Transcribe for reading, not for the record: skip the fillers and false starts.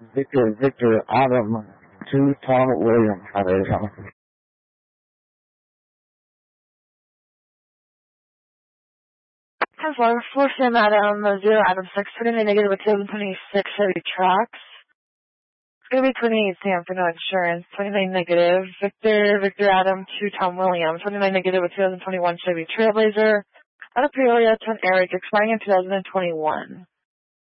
Victor, Adam, 2, Tom Williams, Arizona. Has 4 Sam Adam, 0 Adam 6, putting in negative with 2026 Chevy Trax. It's going to be 28 Sam for no insurance, 29 negative. Victor Adam 2 Tom Williams, 29 negative with 2021 Chevy Trailblazer. Out of Peoria, 10 Eric, expiring in 2021.